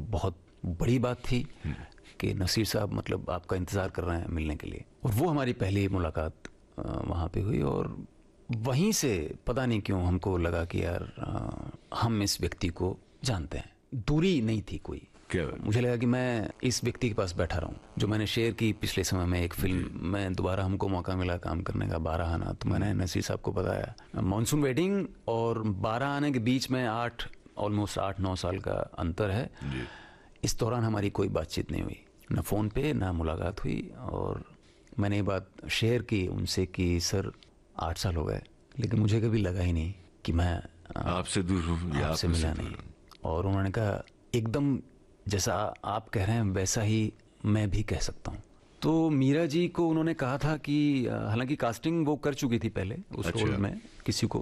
बहुत बड़ी बात थी कि नसीर साहब मतलब आपका इंतज़ार कर रहे हैं मिलने के लिए। और वो हमारी पहली मुलाकात वहाँ पे हुई और वहीं से पता नहीं क्यों हमको लगा कि यार हम इस व्यक्ति को जानते हैं। दूरी नहीं थी कोई। मुझे लगा कि मैं इस व्यक्ति के पास बैठा रहूं जो मैंने शेयर की पिछले समय में एक फिल्म में। दोबारा हमको मौका मिला काम करने का 12 आना, तो मैंने नसीर साहब को बताया। मॉनसून वेडिंग और 12 आने के बीच में ऑलमोस्ट 8-9 साल का अंतर है। इस दौरान हमारी कोई बातचीत नहीं हुई, ना फ़ोन पे ना मुलाकात हुई। और मैंने ये बात शेयर की उनसे कि सर 8 साल हो गए, लेकिन मुझे कभी लगा ही नहीं कि मैं आपसे दूर हूँ, आपसे मिला नहीं। और उन्होंने कहा एकदम जैसा आप कह रहे हैं वैसा ही मैं भी कह सकता हूँ। तो मीरा जी को उन्होंने कहा था कि हालांकि कास्टिंग वो कर चुकी थी पहले उस रोल में किसी को,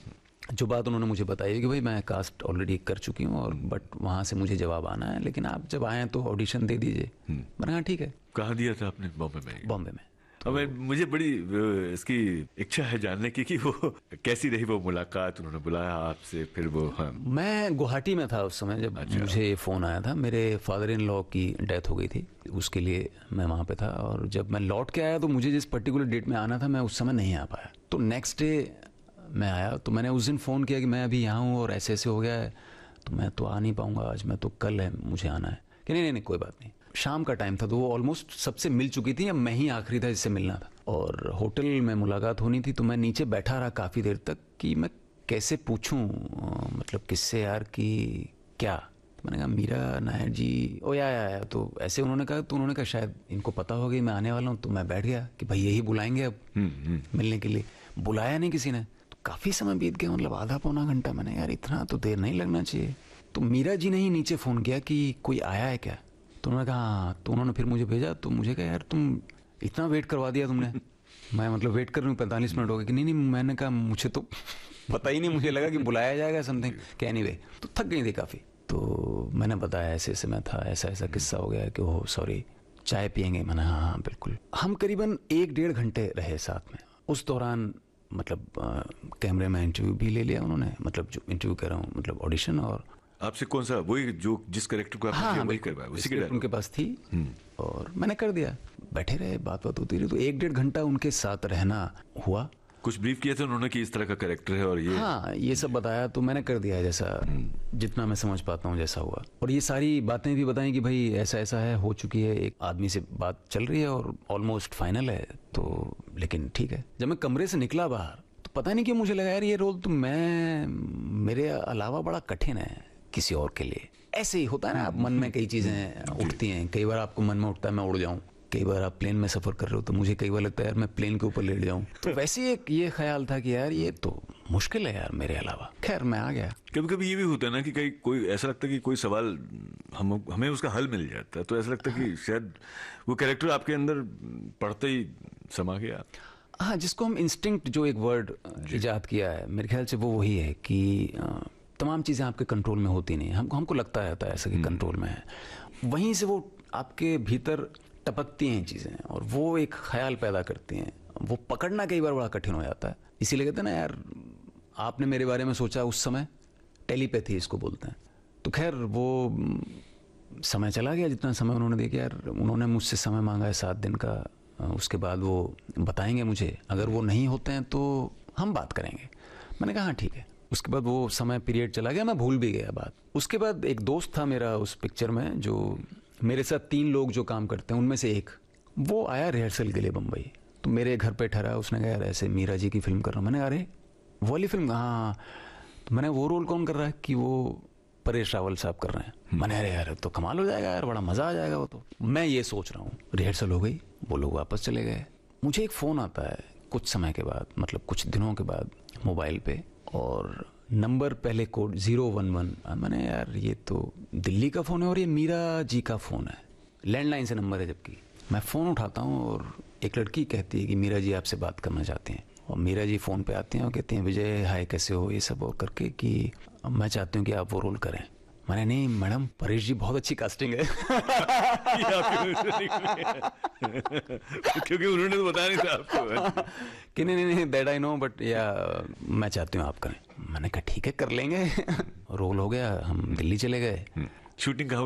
जो बात उन्होंने मुझे बताई कि भाई मैं कास्ट ऑलरेडी कर चुकी हूँ और बट वहाँ से मुझे जवाब आना है, लेकिन आप जब आए तो ऑडिशन दे दीजिए। मैंने कहा ठीक है। कहाँ दिया था आपने? बॉम्बे में? बॉम्बे में। तो मुझे बड़ी इसकी इच्छा है जानने की कि वो कैसी रही वो मुलाकात। उन्होंने बुलाया आपसे, फिर वो? हाँ, मैं गुवाहाटी में था उस समय जब मुझे ये फ़ोन आया था। मेरे फादर इन लॉ की डेथ हो गई थी, उसके लिए मैं वहाँ पे था। और जब मैं लौट के आया तो मुझे जिस पर्टिकुलर डेट में आना था मैं उस समय नहीं आ पाया। तो नेक्स्ट डे मैं आया तो मैंने उस दिन फ़ोन किया कि मैं अभी यहाँ हूँ और ऐसे ऐसे हो गया है, तो मैं तो आ नहीं पाऊँगा आज, मैं तो कल है मुझे आना है। कि नहीं कोई बात नहीं। शाम का टाइम था तो वो ऑलमोस्ट सबसे मिल चुकी थी, अब मैं ही आखिरी था जिससे मिलना था। और होटल में मुलाकात होनी थी तो मैं नीचे बैठा रहा काफ़ी देर तक कि मैं कैसे पूछूं मतलब किससे यार कि क्या। तो मैंने कहा मीरा नायर जी ओ या तो ऐसे उन्होंने कहा। तो उन्होंने कहा शायद इनको पता होगा कि मैं आने वाला हूँ। तो मैं बैठ गया कि भाई यही बुलाएंगे अब मिलने के लिए। बुलाया नहीं किसी ने। तो काफ़ी समय बीत गया, मतलब आधा पौना घंटा। मैंने यार इतना तो देर नहीं लगना चाहिए। तो मीरा जी ने ही नीचे फ़ोन किया कि कोई आया है क्या। तो उन्होंने कहा हाँ। तो उन्होंने फिर मुझे भेजा। तो मुझे कहा यार तुम इतना वेट करवा दिया तुमने। मैं मतलब वेट कर रही हूँ 45 मिनट हो गए कि नहीं मैंने कहा मुझे तो पता ही नहीं, मुझे लगा कि बुलाया जाएगा समथिंग कि एनीवे। तो थक गई थी काफ़ी। तो मैंने बताया ऐसे ऐसे मैं था, ऐसा ऐसा किस्सा हो गया कि ओह सॉरी चाय पियेंगे। मैंने हाँ बिल्कुल। हम करीबन 1-1.5 घंटे रहे साथ में। उस दौरान मतलब कैमरे में इंटरव्यू भी ले लिया उन्होंने, मतलब जो इंटरव्यू कर रहा हूँ मतलब ऑडिशन। और आपसे कौन सा वही जो जिस कैरेक्टर को आपने किया वही करवाया? उसी के उनके पास थी और मैंने कर दिया। बैठे रहे, बात होती रही। तो 1-1.5 घंटा उनके साथ रहना हुआ। कुछ ब्रीफ किया था उन्होंने कि इस तरह का कैरेक्टर है और ये? हाँ ये सब बताया तो मैंने कर दिया जैसा जितना मैं समझ पाता हूँ जैसा हुआ। और ये सारी बातें भी बताई कि भाई ऐसा ऐसा है, हो चुकी है, एक आदमी से बात चल रही है और ऑलमोस्ट फाइनल है। तो लेकिन ठीक है। जब मैं कमरे से निकला बाहर तो पता नहीं क्यों मुझे लगा यार ये रोल तो मेरे अलावा बड़ा कठिन है किसी और के लिए। ऐसे ही होता है ना, आप मन में कई चीज़ें उठती हैं। कई बार आपको मन में उठता है मैं उड़ जाऊं, कई बार आप प्लेन में सफ़र कर रहे हो तो मुझे कई बार लगता है यार मैं प्लेन के ऊपर लेट जाऊं। तो वैसे एक ये ख्याल था कि यार ये तो मुश्किल है यार मेरे अलावा। खैर मैं आ गया। कभी कभी ये भी होता है ना कि कोई ऐसा लगता है कि कोई सवाल हमें उसका हल मिल जाता है, तो ऐसा लगता है कि शायद वो कैरेक्टर आपके अंदर पढ़ते ही समा गया। हाँ, जिसको हम इंस्टिंक्ट जो एक वर्ड इजाद किया है मेरे ख्याल से वो वही है कि तमाम चीज़ें आपके कंट्रोल में होती नहीं। हमको लगता रहता है ऐसा कि कंट्रोल में है, वहीं से वो आपके भीतर टपकती हैं चीज़ें और वो एक ख्याल पैदा करती हैं। वो पकड़ना कई बार बड़ा कठिन हो जाता है। इसीलिए कहते हैं ना यार आपने मेरे बारे में सोचा उस समय, टेलीपैथी इसको बोलते हैं। तो खैर वो समय चला गया जितना समय उन्होंने देखा। यार उन्होंने मुझसे समय मांगा है 7 दिन का, उसके बाद वो बताएंगे मुझे। अगर वो नहीं होते हैं तो हम बात करेंगे। मैंने कहा हाँ ठीक है। उसके बाद वो समय पीरियड चला गया, मैं भूल भी गया बात। उसके बाद एक दोस्त था मेरा उस पिक्चर में, जो मेरे साथ 3 लोग जो काम करते हैं उनमें से एक, वो आया रिहर्सल के लिए बम्बई। तो मेरे घर पे ठहरा। उसने कहा यार ऐसे मीरा जी की फिल्म कर रहा हूँ। मैंने कहा अरे वो वाली फिल्म? हाँ। तो मैंने वो रोल कौन कर रहा है? कि वो परेश रावल साहब कर रहे हैं। मैंने अरे यार तो कमाल हो जाएगा यार, बड़ा मज़ा आ जाएगा वो तो। मैं ये सोच रहा हूँ। रिहर्सल हो गई, वो लोग वापस चले गए। मुझे एक फ़ोन आता है कुछ समय के बाद, मतलब कुछ दिनों के बाद, मोबाइल पे, और नंबर पहले कोड 011। मैंने यार ये तो दिल्ली का फ़ोन है और ये मीरा जी का फ़ोन है, लैंडलाइन से नंबर है। जबकि मैं फ़ोन उठाता हूँ और एक लड़की कहती है कि मीरा जी आपसे बात करना चाहती हैं। और मीरा जी फ़ोन पे आती हैं और कहती हैं विजय हाय कैसे हो, ये सब और करके कि मैं चाहती हूँ कि आप वो रोल करें। मैंने नहीं मैडम, परेश जी बहुत अच्छी कास्टिंग है। क्योंकि उन्होंने तो बताया नहीं था आपको कि नहीं दैट आई नो बट या मैं चाहती हूँ आप करें। मैंने कहा ठीक है कर लेंगे। रोल हो गया, हम दिल्ली चले गए। शूटिंग कहाँ